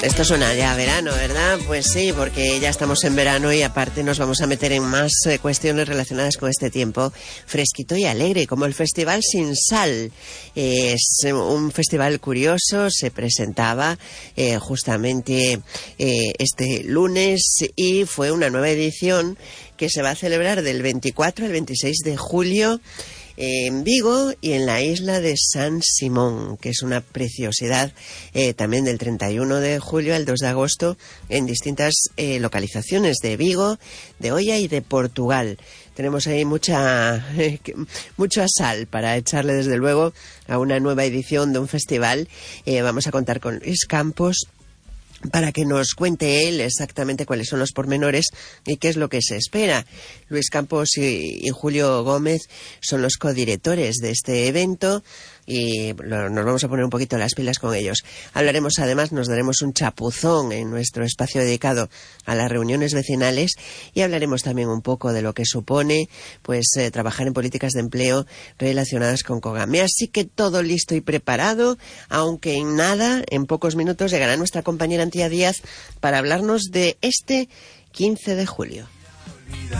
Esto suena ya a verano, ¿verdad? Pues sí, porque ya estamos en verano y aparte nos vamos a meter en más cuestiones relacionadas con este tiempo fresquito y alegre, como el Festival Sin Sal. Es un festival curioso, se presentaba justamente este lunes y fue una nueva edición que se va a celebrar del 24 al 26 de julio en Vigo y en la isla de San Simón, que es una preciosidad, también del 31 de julio al 2 de agosto en distintas localizaciones de Vigo, de Oia y de Portugal. Tenemos ahí mucha sal para echarle desde luego a una nueva edición de un festival. Vamos a contar con Luis Campos para que nos cuente él exactamente cuáles son los pormenores y qué es lo que se espera. Luis Campos y Julio Gómez son los codirectores de este evento y nos vamos a poner un poquito las pilas con ellos. Hablaremos además, nos daremos un chapuzón en nuestro espacio dedicado a las reuniones vecinales y hablaremos también un poco de lo que supone pues trabajar en políticas de empleo relacionadas con Cogame. Así que todo listo y preparado, aunque en nada, en pocos minutos llegará nuestra compañera Antía Díaz para hablarnos de este 15 de julio.